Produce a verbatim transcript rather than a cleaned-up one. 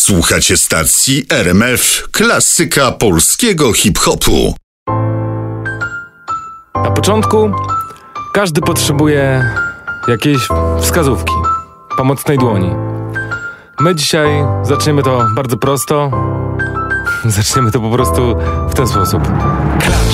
Słuchacie stacji R M F, klasyka polskiego hip-hopu. Na początku każdy potrzebuje jakiejś wskazówki, pomocnej dłoni. My dzisiaj zaczniemy to bardzo prosto. Zaczniemy to po prostu w ten sposób. Clash.